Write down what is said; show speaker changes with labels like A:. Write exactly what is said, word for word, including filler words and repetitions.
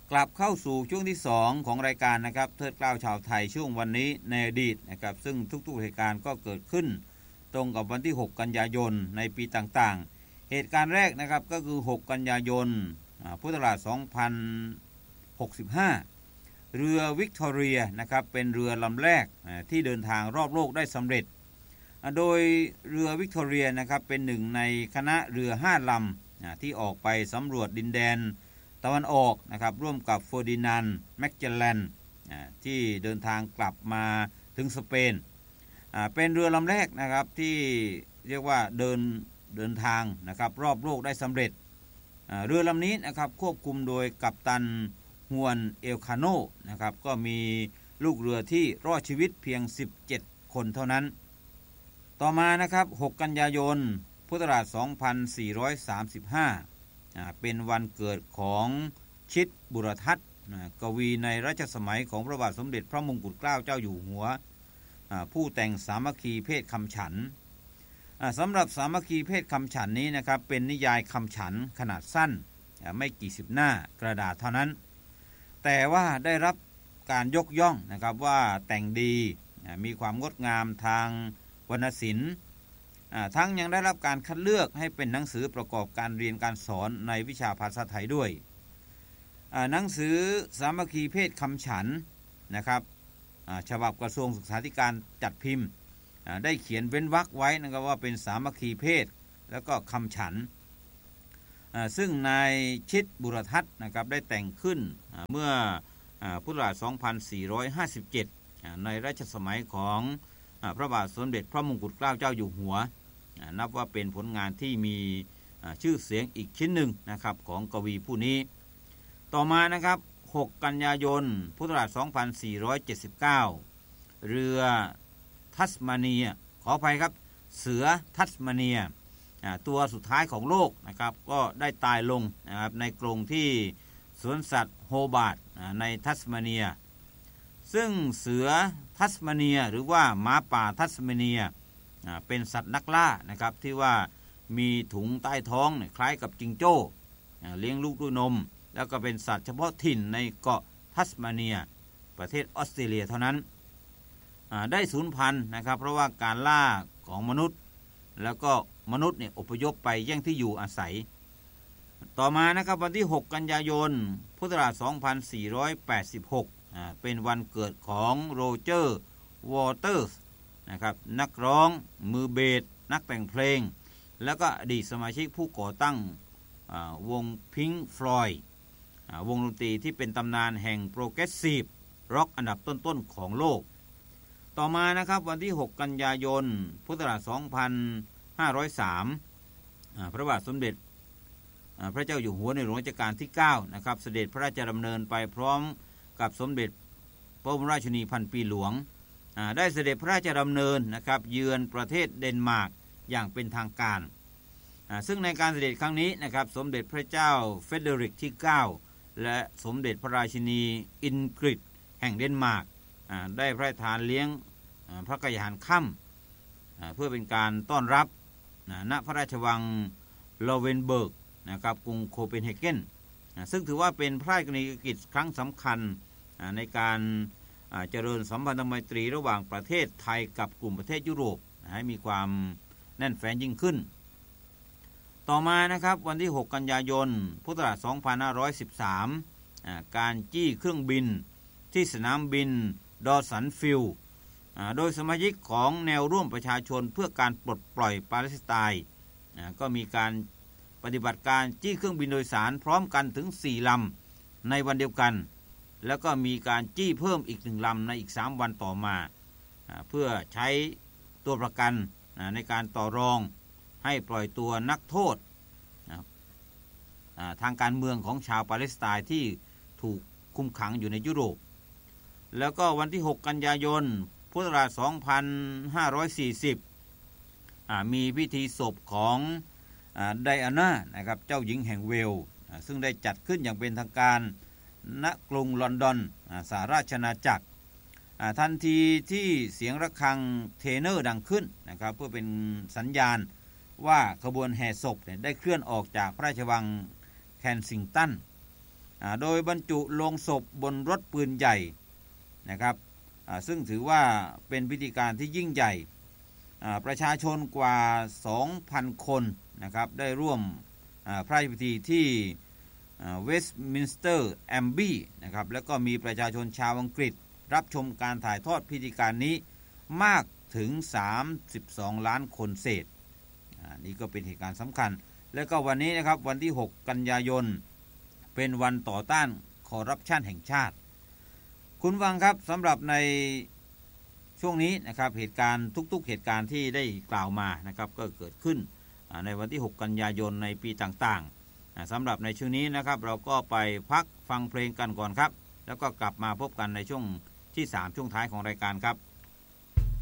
A: กลับเข้าสู่ช่วงที่สองของรายการนะครับเทิดเกล้าชาวไทยช่วงวันนี้ในอดีตนะครับซึ่งทุกๆเหตุการณ์ก็เกิดขึ้นตรงกับวันที่หกกันยายนในปีต่างๆเหตุการณ์แรกนะครับก็คือหกกันยายนพุทธศักราชสองพันหกสิบห้าเรือวิกตอเรียนะครับเป็นเรือลำแรกที่เดินทางรอบโลกได้สำเร็จโดยเรือวิกตอเรียนะครับเป็นหนึ่งในคณะเรือห้าลำที่ออกไปสำรวจดินแดนตะวันออกนะครับร่วมกับเฟอร์ดินานด์แมกเจลแลนที่เดินทางกลับมาถึงสเปนเป็นเรือลำแรกนะครับที่เรียกว่าเดินเดินทางนะครับรอบโลกได้สำเร็จเรือลำนี้นะครับควบคุมโดยกัปตันฮวนเอลคาโนนะครับก็มีลูกเรือที่รอดชีวิตเพียงสิบเจ็ดคนเท่านั้นต่อมานะครับหกกันยายนพุทธศักราชสองพันสี่ร้อยสามสิบห้าเป็นวันเกิดของชิดบุรทัศน์กวีในรัชสมัยของพระบาทสมเด็จพระมงกุฎเกล้าเจ้าอยู่หัวผู้แต่งสามัคคีเพศคำฉันสำหรับสามัคคีเพศคำฉันนี้นะครับเป็นนิยายคำฉันขนาดสั้นไม่กี่สิบหน้ากระดาษเท่านั้นแต่ว่าได้รับการยกย่องนะครับว่าแต่งดีมีความงดงามทางวรรณศิลป์ทั้งยังได้รับการคัดเลือกให้เป็นหนังสือประกอบการเรียนการสอนในวิชาภาษาไทยด้วยหนังสือสามัคคีเพศคำฉันนะครับฉบับกระทรวงศึกษาธิการจัดพิมพ์ได้เขียนเว้นวรรคไว้นะครับว่าเป็นสามัคคีเพศแล้วก็คำฉันซึ่งนายชิดบุรทัศน์นะครับได้แต่งขึ้นเมื่อพุทธศักราชสองพันสี่ร้อยห้าสิบเจ็ดในรัชสมัยของพระบาทสมเด็จพระมงกุฎเกล้าเจ้าอยู่หัวนับว่าเป็นผลงานที่มีชื่อเสียงอีกชิ้นหนึ่งนะครับของกวีผู้นี้ต่อมานะครับหกกันยายนพุทธศักราชสองพันสี่ร้อยเจ็ดสิบเก้าเรือทัสมาเนียขออภัยครับเสือทัสมาเนียตัวสุดท้ายของโลกนะครับก็ได้ตายลงนะครับในกรงที่สวนสัตว์โฮบาร์ตในทัสมาเนียซึ่งเสือทัสมาเนียหรือว่าหมาป่าทัสมาเนียเป็นสัตว์นักล่านะครับที่ว่ามีถุงใต้ท้องคล้ายกับจิงโจ้เลี้ยงลูกด้วยนมแล้วก็เป็นสัตว์เฉพาะถิ่นในเกาะทัสมาเนียประเทศออสเตรเลียเท่านั้นได้สูญพันธุ์นะครับเพราะว่าการล่าของมนุษย์แล้วก็มนุษย์เนี่ยอพยพไปแย่งที่อยู่อาศัยต่อมานะครับวันที่หกกันยายนพุทธศักราชสองพันสี่ร้อยแปดสิบหกอ่าเป็นวันเกิดของโรเจอร์วอเตอร์สนะครับนักร้องมือเบสนักแต่งเพลงแล้วก็อดีตสมาชิกผู้ก่อตั้งวงพิงค์ฟลอยด์วงดนตรีที่เป็นตำนานแห่งโปรเกรสซีฟร็อกอันดับต้นๆของโลกต่อมานะครับวันที่หกกันยายนพุทธศักราชสองพันห้าร้อยสามพระบาทสมเด็จพระเจ้าอยู่หัวในหลวงรัชกาลที่เก้านะครับเสด็จพระราชดำเนินไปพร้อมกับสมเด็จพระบรมราชินีพันปีหลวงได้เสด็จพระราชดำเนินนะครับเยือนประเทศเดนมาร์กอย่างเป็นทางการซึ่งในการเสด็จครั้งนี้นะครับสมเด็จพระเจ้าเฟเดริกที่เก้าและสมเด็จพระราชินีอินกริดแห่งเดนมาร์กได้พระราชทานเลี้ยงพระกยาหารค่ำเพื่อเป็นการต้อนรับณพระราชวังโลเวนเบิร์กนะครับกรุงโคเปนเฮเกนซึ่งถือว่าเป็นพระราชกรณียกิจครั้งสำคัญในการเจริญสัมพันธไมตรีระหว่างประเทศไทยกับกลุ่มประเทศยุโรปให้มีความแน่นแฟ้นยิ่งขึ้นต่อมานะครับวันที่หกกันยายนพุทธศักราชสองพันห้าร้อยสิบสามการจี้เครื่องบินที่สนามบินดอสันฟิลด์โดยสมาชิกของแนวร่วมประชาชนเพื่อการปลดปล่อยปาเลสไตน์ก็มีการปฏิบัติการจี้เครื่องบินโดยสารพร้อมกันถึงสี่ลำในวันเดียวกันแล้วก็มีการจี้เพิ่มอีกหนึ่งลำในอีกสามวันต่อมาเพื่อใช้ตัวประกันในการต่อรองให้ปล่อยตัวนักโทษทางการเมืองของชาวปาเลสไตน์ที่ถูกคุมขังอยู่ในยุโรปแล้วก็วันที่หกกันยายนพุทธศักราชสองพันห้าร้อยสี่สิบมีพิธีศพของไดอาน่านะครับเจ้าหญิงแห่งเวลส์ซึ่งได้จัดขึ้นอย่างเป็นทางการณกรุงลอนดอนสหราชอาณาจักรทันทีที่เสียงระฆังเทเนอร์ดังขึ้นนะครับเพื่อเป็นสัญญาณว่าขบวนแห่ศพได้เคลื่อนออกจากพระราชวังแคนซิงตันโดยบรรจุโลงศพบนรถปืนใหญ่นะครับซึ่งถือว่าเป็นพิธีการที่ยิ่งใหญ่ประชาชนกว่า สองพัน คนนะครับได้ร่วมพระราชพิธีที่เวสต์มินสเตอร์แอมบีนะครับแล้วก็มีประชาชนชาวอังกฤษรับชมการถ่ายทอดพิธีการนี้มากถึงสามสิบสองล้านคนเศษนี่ก็เป็นเหตุการณ์สำคัญแล้วก็วันนี้นะครับวันที่หกกันยายนเป็นวันต่อต้านคอร์รัปชันแห่งชาติคุณฟังครับสำหรับในช่วงนี้นะครับเหตุการณ์ทุกๆเหตุการณ์ที่ได้กล่าวมานะครับก็เกิดขึ้นในวันที่หกกันยายนในปีต่างๆสำหรับในช่วงนี้นะครับเราก็ไปพักฟังเพลงกันก่อนครับแล้วก็กลับมาพบกันในช่วงที่สามช่วงท้ายของรายการครับ